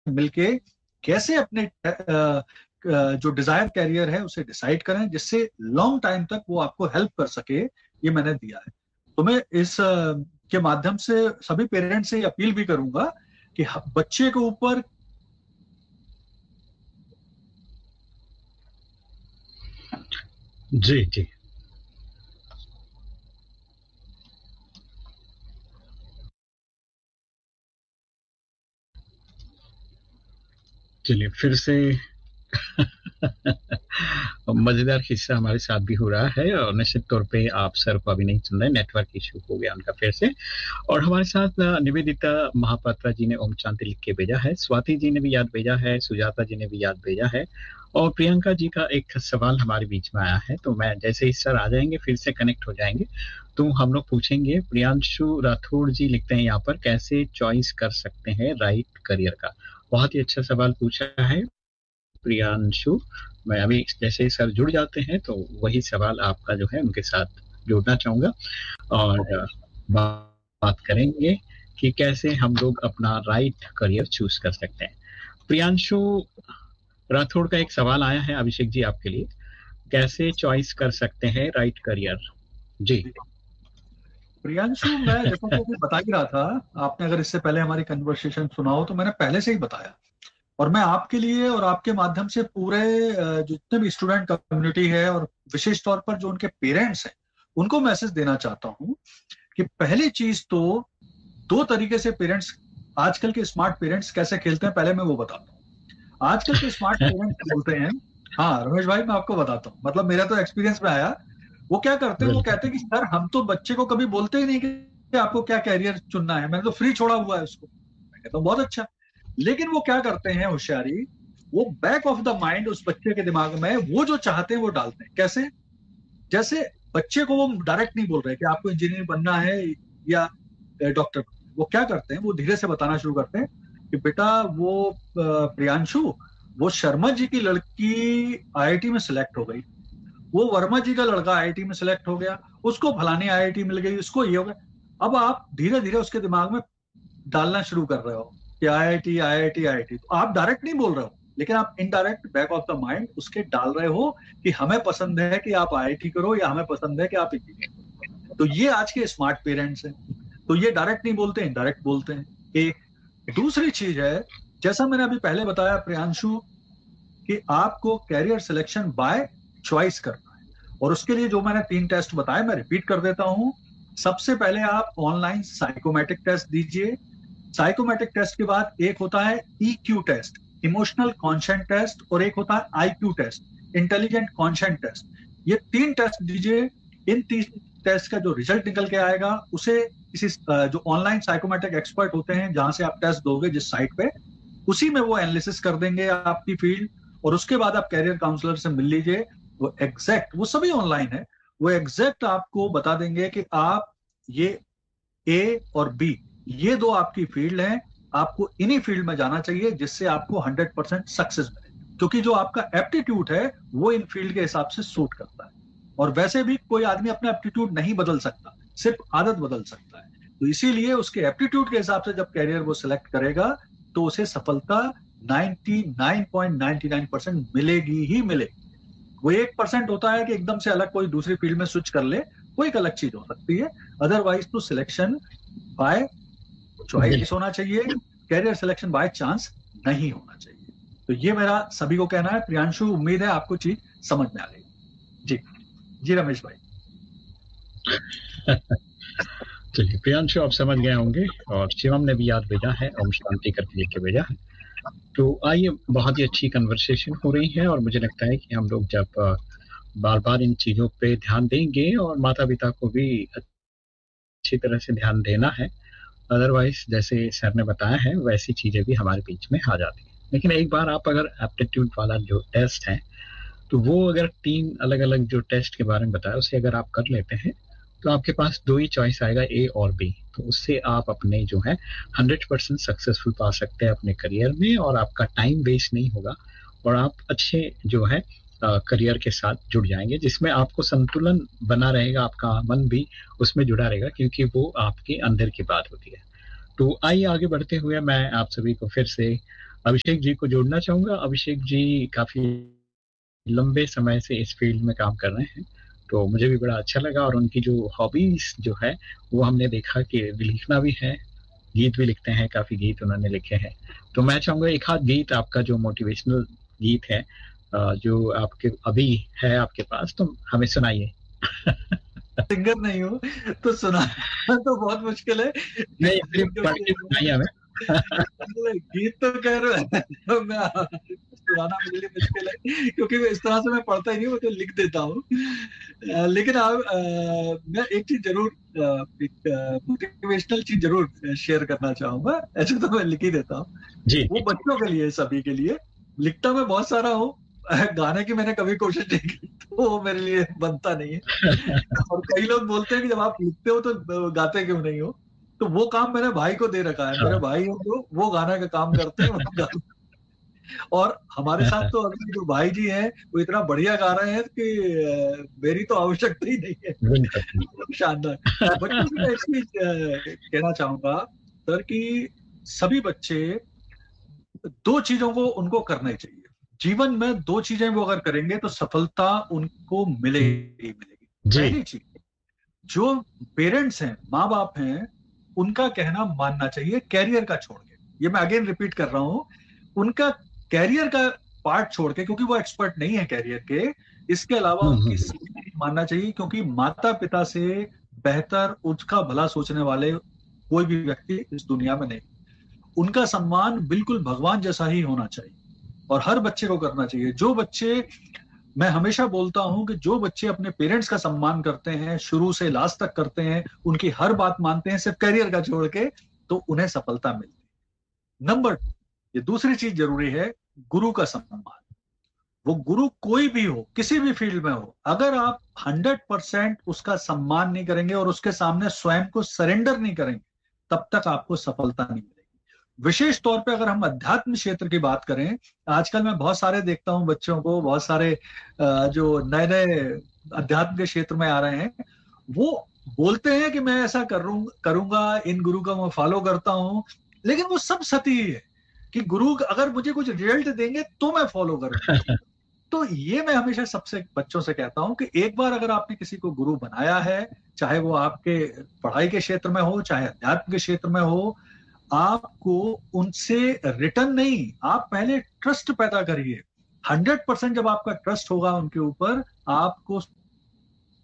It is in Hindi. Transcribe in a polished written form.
मिलके कैसे अपने जो डिजायर कैरियर है उसे डिसाइड करें, जिससे लॉन्ग टाइम तक वो आपको हेल्प कर सके, ये मैंने दिया है। तो मैं इस के माध्यम से सभी पेरेंट्स से अपील भी करूंगा कि बच्चे के ऊपर। जी जी। चलिए फिर से मजेदार किस्सा हमारे साथ भी हो रहा है, और निश्चित तौर पे आप सर को अभी नहीं सुन रहे, नेटवर्क इशू हो गया उनका फिर से। और हमारे साथ निवेदिता महापात्रा जी ने ओम शांति लिख के भेजा है, स्वाति जी ने भी याद भेजा है, सुजाता जी ने भी याद भेजा है, और प्रियंका जी का एक सवाल हमारे बीच में आया है। तो मैं जैसे ही सर आ जाएंगे फिर से कनेक्ट हो जाएंगे, तो हम लोग पूछेंगे। प्रियांशु राठौड़ जी लिखते हैं यहाँ पर, कैसे चॉइस कर सकते हैं राइट करियर का। बहुत ही अच्छा सवाल पूछा है प्रियांशु। मैं अभी जैसे ही सर जुड़ जाते हैं तो वही सवाल आपका जो है उनके साथ जोड़ना चाहूंगा, और बात करेंगे कि कैसे हम लोग अपना राइट करियर चूज कर सकते हैं। प्रियांशु राठौड़ का एक सवाल आया है अभिषेक जी आपके लिए, कैसे चॉइस कर सकते हैं राइट करियर। जी। प्रियांशु, मैं जैसा कि अभी बता ही रहा था, आपने अगर इससे पहले हमारी कन्वर्सेशन सुना हो तो मैंने पहले से ही बताया, और मैं आपके लिए और आपके माध्यम से पूरे जितने भी स्टूडेंट कम्युनिटी है और विशेष तौर पर जो उनके पेरेंट्स हैं उनको मैसेज देना चाहता हूं कि पहली चीज तो, दो तरीके से पेरेंट्स, आजकल के स्मार्ट पेरेंट्स कैसे खेलते हैं पहले मैं वो बताता हूँ। आजकल के स्मार्ट पेरेंट्स बोलते हैं, हाँ रमेश भाई मैं आपको बताता हूँ, मतलब मेरा तो एक्सपीरियंस में आया। वो क्या करते हैं, वो बिल्कुल। कहते हैं कि सर हम तो बच्चे को कभी बोलते ही नहीं कि आपको क्या कैरियर चुनना है, मैंने तो फ्री छोड़ा हुआ है उसको। मैं कहता हूँ बहुत अच्छा। लेकिन वो क्या करते हैं होशियारी, वो बैक ऑफ द माइंड उस बच्चे के दिमाग में वो जो चाहते हैं वो डालते हैं। कैसे? जैसे बच्चे को वो डायरेक्ट नहीं बोल रहे कि आपको इंजीनियर बनना है या डॉक्टर। वो क्या करते हैं, वो धीरे से बताना शुरू करते हैं कि बेटा वो प्रियांशु, वो शर्मा जी की लड़की आईआईटी में सिलेक्ट हो गई, वो वर्मा जी का लड़का आईआईटी में सिलेक्ट हो गया, उसको फलानी आईआईटी मिल गई, उसको ये हो गया। अब आप धीरे धीरे उसके दिमाग में डालना शुरू कर रहे हो कि आईआईटी आईआईटी आईआईटी, तो आप डायरेक्ट नहीं बोल रहे हो लेकिन आप indirect back of the mind उसके डाल रहे हो कि हमें पसंद है कि आप आईआईटी करो या हमें पसंद है कि आप इंजीनियर करो। तो ये आज के स्मार्ट पेरेंट्स हैं। तो ये डायरेक्ट नहीं बोलते, इनडायरेक्ट बोलते हैं। एक दूसरी चीज है, जैसा मैंने अभी पहले बताया प्रियांशु, कि आपको कैरियर सिलेक्शन बाय चॉइस करना है, और उसके लिए जो मैंने 3 टेस्ट बताए मैं रिपीट कर देता हूं। सबसे पहले आप ऑनलाइन साइकोमेट्रिक टेस्ट दीजिए। साइकोमेट्रिक टेस्ट के बाद एक होता है ईक्यू टेस्ट, इमोशनल कॉन्शेंट टेस्ट, और एक होता है आईक्यू टेस्ट, इंटेलिजेंट कॉन्शेंट टेस्ट। ये 3 टेस्ट दीजिए। इन 3 टेस्ट का जो रिजल्ट निकल के आएगा उसे किसी जो ऑनलाइन साइकोमेट्रिक एक्सपर्ट होते हैं जहां से आप टेस्ट दोगे जिस साइट पे, उसी में वो एनालिसिस कर देंगे आपकी फील्ड, और उसके बाद आप कैरियर काउंसलर से मिल लीजिए। वो एग्जैक्ट, वो सभी ऑनलाइन है, वो एग्जैक्ट आपको बता देंगे कि आप ये ए और बी, ये दो आपकी फील्ड हैं, आपको इन्हीं फील्ड में जाना चाहिए जिससे आपको 100% सक्सेस मिले, क्योंकि जो आपका एप्टीट्यूड है वो इन फील्ड के हिसाब से सूट करता है। और वैसे भी कोई आदमी अपना एप्टीट्यूड नहीं बदल सकता, सिर्फ आदत बदल सकता है। तो इसीलिए उसके एप्टीट्यूड के हिसाब से जब कैरियर वो सिलेक्ट करेगा तो उसे सफलता 99.99% मिलेगी ही मिलेगी। वो 1% होता है कि एकदम से अलग कोई दूसरी फील्ड में स्विच कर ले, वो एक अलग चीज हो सकती है। अदरवाइज तो सिलेक्शन बाय चॉइस बिल्कुल। होना चाहिए, कैरियर सिलेक्शन बाय चांस नहीं होना चाहिए। तो ये मेरा सभी को कहना है। प्रियांशु, उम्मीद है आपको चीज समझ में आ गई। जी। जी रमेश भाई। चलिए प्रियांशु आप समझ गए होंगे, और शिवम ने भी याद भेजा है, ओम शांति करके लिख के भेजा है। तो आइए, बहुत ही अच्छी कन्वर्सेशन हो रही है, और मुझे लगता है कि हम लोग जब बार बार इन चीज़ों पे ध्यान देंगे, और माता पिता को भी अच्छी तरह से ध्यान देना है, अदरवाइज जैसे सर ने बताया है वैसी चीज़ें भी हमारे बीच में आ जाती हैं। लेकिन एक बार आप अगर एप्टीट्यूड वाला जो टेस्ट है, तो वो अगर 3 अलग अलग जो टेस्ट के बारे में बताया उसे अगर आप कर लेते हैं, तो आपके पास 2 ही चॉइस आएगा, ए और बी। तो उससे आप अपने जो है 100% सक्सेसफुल पा सकते हैं अपने करियर में, और आपका टाइम वेस्ट नहीं होगा, और आप अच्छे जो है करियर के साथ जुड़ जाएंगे, जिसमें आपको संतुलन बना रहेगा, आपका मन भी उसमें जुड़ा रहेगा, क्योंकि वो आपके अंदर की बात होती है। तो आइए आगे बढ़ते हुए मैं आप सभी को फिर से अभिषेक जी को जोड़ना चाहूंगा। अभिषेक जी काफी लंबे समय से इस फील्ड में काम कर रहे हैं, तो मुझे भी बड़ा अच्छा लगा। और उनकी जो हॉबीज जो है वो हमने देखा कि लिखना भी है, गीत भी लिखते हैं, काफी गीत उन्होंने लिखे हैं। तो मैं चाहूंगा एक आध गीत आपका जो मोटिवेशनल गीत है, जो आपके अभी है आपके पास, तो हमें सुनाइए। सिंगर नहीं हूँ तो सुनाना तो बहुत मुश्किल है नहीं, सिर्फ पढ़ के सुनाइए हमें। क्योंकि गीत तो कह रहे तो मैं सुनाना मेरे लिए मुश्किल है, क्योंकि मैं इस तरह से मैं पढ़ता ही नहीं, मैं तो लिख देता हूँ। लेकिन आप मैं एक चीज जरूर, एक मोटिवेशनल चीज जरूर शेयर करना चाहूंगा। ऐसे तो मैं लिख ही देता हूँ, जी वो जी। बच्चों के लिए, सभी के लिए। लिखता मैं बहुत सारा हूँ, गाने की मैंने कभी कोशिश नहीं की, तो वो मेरे लिए बनता नहीं है। और कई लोग बोलते हैं कि जब आप लिखते हो तो गाते क्यों नहीं हो, तो वो काम मैंने भाई को दे रखा है। मेरे हाँ। भाई हैं जो, वो गाने का काम करते हैं, वो और हमारे साथ तो अभी जो भाई जी हैं वो इतना बढ़िया गा रहे हैं कि मेरी तो आवश्यकता ही नहीं है। बिल्कुल। शानदार। बच्चों से मैं इसलिए कहना चाहूंगा सर कि सभी बच्चे, दो चीजों को उनको करना ही चाहिए जीवन में। दो चीजें वो अगर करेंगे तो सफलता उनको मिलेगी मिलेगी। जी। पहली चीज, जो पेरेंट्स हैं, माँ बाप हैं, उनका कहना मानना चाहिए कैरियर का छोड़ के। ये मैं अगेन रिपीट कर रहा हूं, उनका कैरियर का पार्ट छोड़ के, क्योंकि वो एक्सपर्ट नहीं है कैरियर के। इसके अलावा उनकी हम्म। सभी मानना चाहिए, क्योंकि माता पिता से बेहतर उसका भला सोचने वाले कोई भी व्यक्ति इस दुनिया में नहीं। उनका सम्मान बिल्कुल भगवान जैसा ही होना चाहिए, और हर बच्चे को करना चाहिए। जो बच्चे, मैं हमेशा बोलता हूं कि जो बच्चे अपने पेरेंट्स का सम्मान करते हैं, शुरू से लास्ट तक करते हैं, उनकी हर बात मानते हैं सिर्फ करियर का छोड़ के, तो उन्हें सफलता मिलती है। नंबर 2, ये दूसरी चीज जरूरी है, गुरु का सम्मान। वो गुरु कोई भी हो, किसी भी फील्ड में हो, अगर आप 100% उसका सम्मान नहीं करेंगे और उसके सामने स्वयं को सरेंडर नहीं करेंगे, तब तक आपको सफलता नहीं मिलेगी। विशेष तौर पे अगर हम अध्यात्म क्षेत्र की बात करें, आजकल मैं बहुत सारे देखता हूं बच्चों को, बहुत सारे जो नए नए अध्यात्म के क्षेत्र में आ रहे हैं, वो बोलते हैं कि मैं ऐसा करूंगा, इन गुरु का मैं फॉलो करता हूं, लेकिन वो सब सती ही है कि गुरु अगर मुझे कुछ रिजल्ट देंगे तो मैं फॉलो करूंगा। तो ये मैं हमेशा सबसे बच्चों से कहता हूं कि एक बार अगर आपने किसी को गुरु बनाया है, चाहे वो आपके पढ़ाई के क्षेत्र में हो, चाहे अध्यात्म के क्षेत्र में हो, आपको उनसे रिटर्न नहीं, आप पहले ट्रस्ट पैदा करिए। 100% जब आपका ट्रस्ट होगा उनके ऊपर, आपको